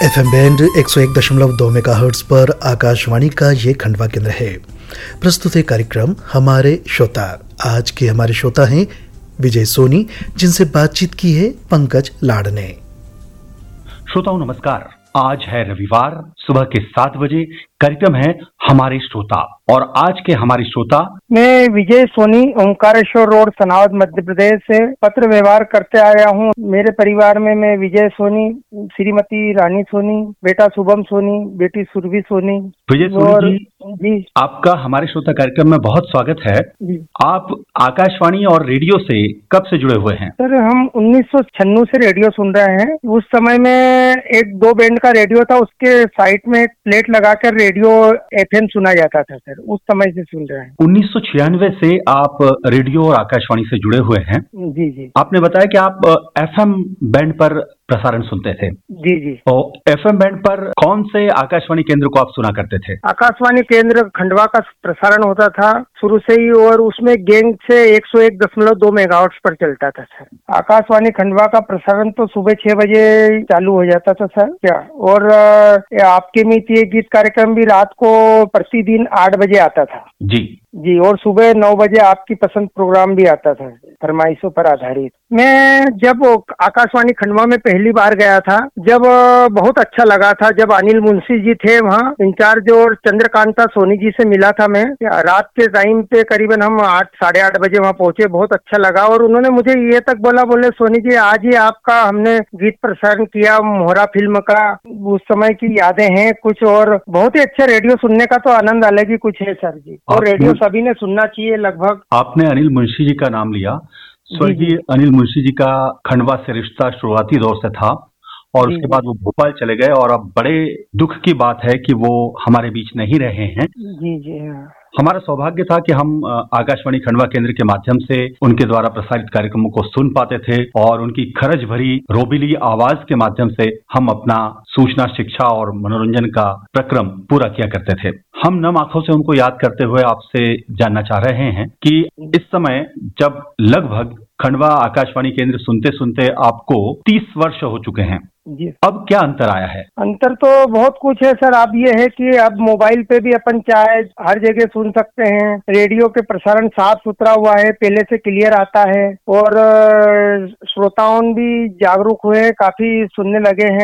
FM band 101.2 megahertz पर आकाशवाणी का ये खंडवा केंद्र है। प्रस्तुत है कार्यक्रम हमारे श्रोता। आज के हमारे श्रोता हैं विजय सोनी, जिनसे बातचीत की है पंकज लाड़ ने। श्रोताओं नमस्कार। आज है रविवार, सुबह के 7 बजे कार्यक्रम है हमारे श्रोता और आज के हमारे श्रोता मैं विजय सोनी ओंकारेश्वर रोड सनावद मध्य प्रदेश से पत्र व्यवहार करते आया हूँ। मेरे परिवार में मैं विजय सोनी, श्रीमती रानी सोनी, बेटा शुभम सोनी, बेटी सुरभि सोनी। विजय सोनी जी, आपका हमारे श्रोता कार्यक्रम में बहुत स्वागत है। आप आकाशवाणी और रेडियो से कब से जुड़े हुए हैं? सर हम 1996 से रेडियो सुन रहे हैं। उस समय में एक 2 बैंड का रेडियो था, उसके साइड में एक प्लेट लगाकर रेडियो FM सुना जाता था सर, उस समय से सुन रहे हैं। 1996 से आप रेडियो और आकाशवाणी से जुड़े हुए हैं। जी। आपने बताया कि आप FM बैंड पर प्रसारण सुनते थे। जी। और FM बैंड पर कौन से आकाशवाणी केंद्र को आप सुना करते थे? आकाशवाणी केंद्र खंडवा का प्रसारण होता था शुरू से ही, और उसमें गैंग से 101.2 मेगाहर्ट्ज पर चलता था सर। आकाशवाणी खंडवा का प्रसारण तो सुबह 6 बजे चालू हो जाता था सर क्या, और आपके मीत ये गीत कार्यक्रम भी रात को प्रतिदिन 8 बजे आता था जी, और सुबह 9 बजे आपकी पसंद प्रोग्राम भी आता था फरमाइशों पर आधारित। मैं जब आकाशवाणी खंडवा में पहली बार गया था, जब बहुत अच्छा लगा था। जब अनिल मुंशी जी थे वहाँ इंचार्ज, और चंद्रकांता सोनी जी से मिला था मैं रात के टाइम पे, करीबन हम 8 साढ़े 8 बजे वहाँ पहुंचे। बहुत अच्छा लगा, और उन्होंने मुझे ये तक बोले सोनी जी आज ही आपका हमने गीत प्रसारण किया मोहरा फिल्म का, उस समय की यादें हैं कुछ, और बहुत ही अच्छा रेडियो सुनने का तो आनंद अलग ही कुछ है सर जी। और रेडियो सभी ने सुनना चाहिए लगभग। आपने अनिल मुंशी जी का नाम लिया। स्वर्गीय अनिल मुंशी जी का खंडवा से रिश्ता शुरुआती दौर से था, और उसके बाद वो भोपाल चले गए, और अब बड़े दुख की बात है कि वो हमारे बीच नहीं रहे हैं। जी हाँ। हमारा सौभाग्य था कि हम आकाशवाणी खंडवा केंद्र के माध्यम से उनके द्वारा प्रसारित कार्यक्रमों को सुन पाते थे, और उनकी खरज भरी रोबीली आवाज के माध्यम से हम अपना सूचना, शिक्षा और मनोरंजन का प्रक्रम पूरा किया करते थे। हम नम आंखों से उनको याद करते हुए आपसे जानना चाह रहे हैं कि इस समय जब लगभग खंडवा आकाशवाणी केंद्र सुनते सुनते आपको 30 वर्ष हो चुके हैं जी, अब क्या अंतर आया है? अंतर तो बहुत कुछ है सर। अब ये है कि अब मोबाइल पे भी अपन चाहे हर जगह सुन सकते हैं। रेडियो के प्रसारण साफ सुथरा हुआ है, पहले से क्लियर आता है, और श्रोताओं भी जागरूक हुए, काफी सुनने लगे हैं।